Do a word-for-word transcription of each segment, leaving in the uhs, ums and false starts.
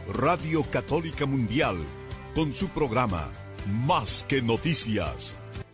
Radio Católica Mundial, con su programa Más que Noticias.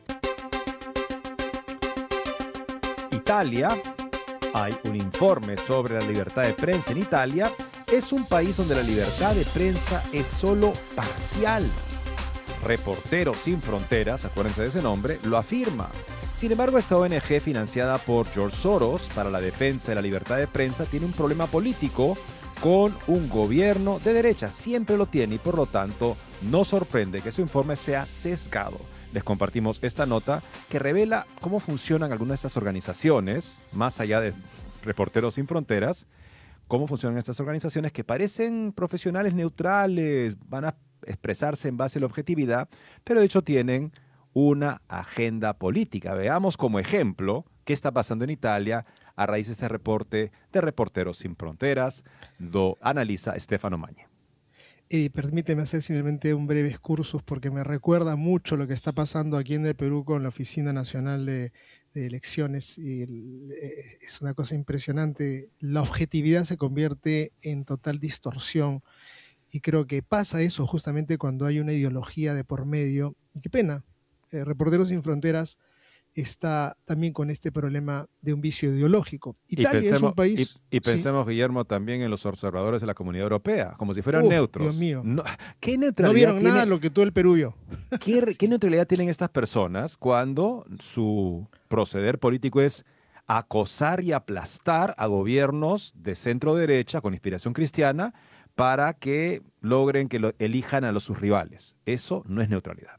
Italia, hay un informe sobre la libertad de prensa en Italia, es un país donde la libertad de prensa es solo parcial. Reporteros Sin Fronteras, acuérdense de ese nombre, lo afirma. Sin embargo, esta O N G financiada por George Soros para la defensa de la libertad de prensa tiene un problema político con un gobierno de derecha. Siempre lo tiene y por lo tanto no sorprende que su informe sea sesgado. Les compartimos esta nota que revela cómo funcionan algunas de estas organizaciones, más allá de Reporteros Sin Fronteras, cómo funcionan estas organizaciones que parecen profesionales neutrales, van a expresarse en base a la objetividad, pero de hecho tienen una agenda política. Veamos como ejemplo qué está pasando en Italia a raíz de este reporte de Reporteros Sin Fronteras. Lo analiza Stefano Magne. Y permíteme hacer simplemente un breve excursus porque me recuerda mucho lo que está pasando aquí en el Perú con la Oficina Nacional de, de Elecciones. Y el, eh, es una cosa impresionante. La objetividad se convierte en total distorsión y creo que pasa eso justamente cuando hay una ideología de por medio. Y qué pena, eh, Reporteros Sin Fronteras está también con este problema de un vicio ideológico. Italia pensemos, es un país... Y, y pensemos, ¿sí? Guillermo, también en los observadores de la Comunidad Europea, como si fueran Uf, neutros. Dios mío. No, ¿qué neutralidad no vieron tiene, nada de lo que todo el Perú vio. ¿qué, ¿Qué neutralidad tienen estas personas cuando su proceder político es acosar y aplastar a gobiernos de centro derecha con inspiración cristiana para que logren que lo, elijan a los sus rivales? Eso no es neutralidad.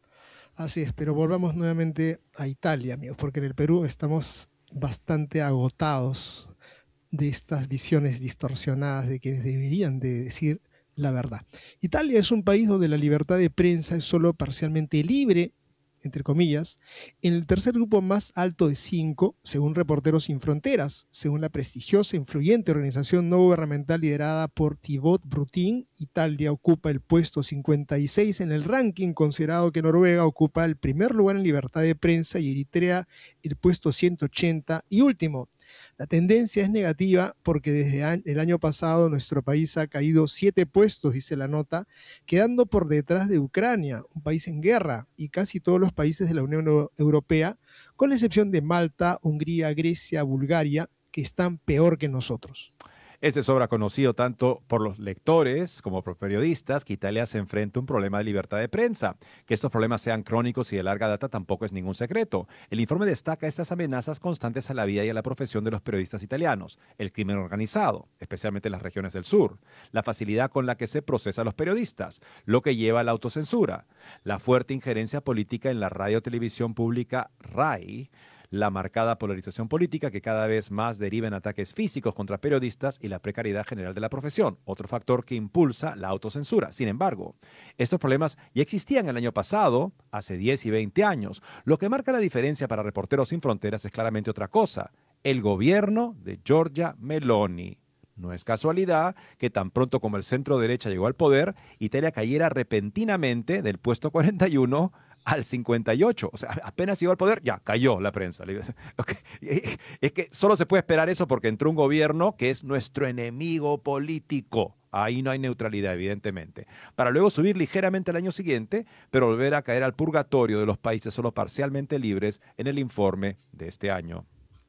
Así es, pero volvamos nuevamente a Italia, amigos, porque en el Perú estamos bastante agotados de estas visiones distorsionadas de quienes deberían de decir la verdad. Italia es un país donde la libertad de prensa es solo parcialmente libre, entre comillas, en el tercer grupo más alto de cinco, según Reporteros Sin Fronteras. Según la prestigiosa e influyente organización no gubernamental liderada por Thibaut Brutin, Italia ocupa el puesto cincuenta y seis en el ranking, considerado que Noruega ocupa el primer lugar en libertad de prensa y Eritrea el puesto ciento ochenta y último. La tendencia es negativa porque desde el año pasado nuestro país ha caído siete puestos, dice la nota, quedando por detrás de Ucrania, un país en guerra, y casi todos los países de la Unión Europea, con la excepción de Malta, Hungría, Grecia, Bulgaria, que están peor que nosotros. Es de sobra conocido tanto por los lectores como por periodistas que Italia se enfrenta a un problema de libertad de prensa. Que estos problemas sean crónicos y de larga data tampoco es ningún secreto. El informe destaca estas amenazas constantes a la vida y a la profesión de los periodistas italianos, el crimen organizado, especialmente en las regiones del sur, la facilidad con la que se procesa a los periodistas, lo que lleva a la autocensura, la fuerte injerencia política en la radio televisión pública RAI, la marcada polarización política que cada vez más deriva en ataques físicos contra periodistas y la precariedad general de la profesión, otro factor que impulsa la autocensura. Sin embargo, estos problemas ya existían el año pasado, hace diez y veinte años. Lo que marca la diferencia para Reporteros Sin Fronteras es claramente otra cosa: el gobierno de Giorgia Meloni. No es casualidad que tan pronto como el centro derecha llegó al poder, Italia cayera repentinamente del puesto cuarenta y uno al cincuenta y ocho. O sea, apenas llegó al poder, ya cayó la prensa. Okay. Es que solo se puede esperar eso porque entró un gobierno que es nuestro enemigo político. Ahí no hay neutralidad, evidentemente. Para luego subir ligeramente al año siguiente, pero volver a caer al purgatorio de los países solo parcialmente libres en el informe de este año.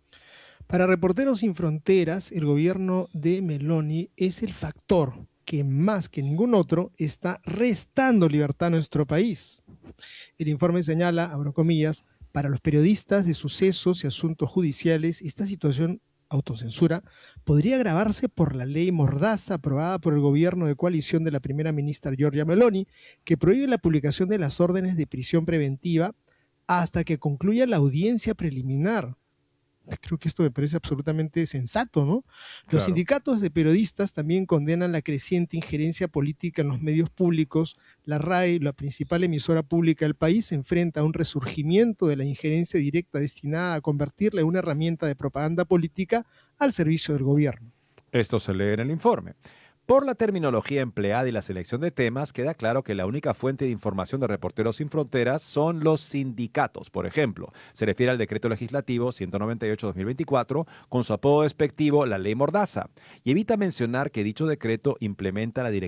Para Reporteros Sin Fronteras, el gobierno de Meloni es el factor que más que ningún otro está restando libertad a nuestro país. El informe señala, abro comillas, para los periodistas de sucesos y asuntos judiciales, esta situación autocensura podría agravarse por la ley Mordaza aprobada por el gobierno de coalición de la primera ministra Giorgia Meloni, que prohíbe la publicación de las órdenes de prisión preventiva hasta que concluya la audiencia preliminar. Creo que esto me parece absolutamente sensato, ¿no? Los Claro. sindicatos de periodistas también condenan la creciente injerencia política en los medios públicos. La RAI, la principal emisora pública del país, se enfrenta a un resurgimiento de la injerencia directa destinada a convertirla en una herramienta de propaganda política al servicio del gobierno. Esto se lee en el informe. Por la terminología empleada y la selección de temas, queda claro que la única fuente de información de Reporteros Sin Fronteras son los sindicatos. Por ejemplo, se refiere al decreto legislativo ciento noventa y ocho barra dos mil veinticuatro con su apodo despectivo, la Ley Mordaza, y evita mencionar que dicho decreto implementa la directiva